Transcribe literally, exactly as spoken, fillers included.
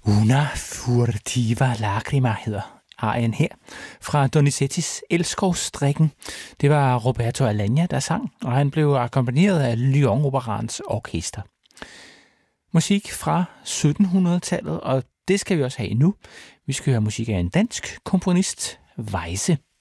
Una furtiva lacrima hedder arien her fra Donizettis Elskovsdrikken. Det var Roberto Alagna, der sang, og han blev akkompagneret af Lyon Operaens orkester. Musik fra syttenhundredetallet, og det skal vi også have nu. Vi skal høre musik af en dansk komponist, Weyse.